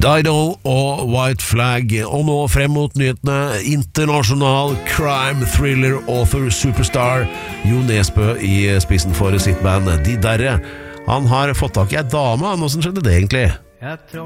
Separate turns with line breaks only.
Dido og White Flag. Og nå frem mot nyhetene. Internasjonal crime thriller author superstar Jo Nesbø i spissen for sitt band De Derre. Han har fått tak i en dame. Hvordan skjedde det egentlig?